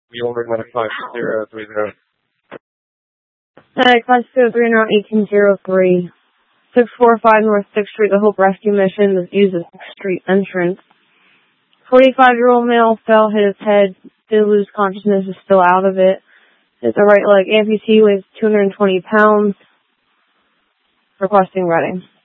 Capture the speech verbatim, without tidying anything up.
We ordered one at five zero three zero. Alright, five zero three zero eighteen zero three. six forty-five North sixth Street, the Hope Rescue Mission was used as sixth Street entrance. forty-five-year-old male fell, hit his head, did lose consciousness, is still out of it. It's a right leg amputee, weighs two hundred twenty pounds. Requesting Reading.